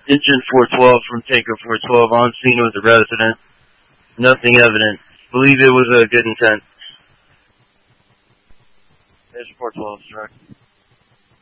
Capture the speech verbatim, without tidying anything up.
Engine four twelve from Tanker four twelve on scene with the resident. Nothing evident. Believe it was a good intent. There's four twelve, direct.